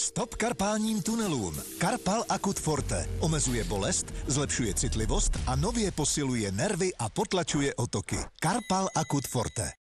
Stop karpálním tunelům. Karpal Akut Forte omezuje bolest, zlepšuje citlivost a nově posiluje nervy a potlačuje otoky. Karpal Akut Forte.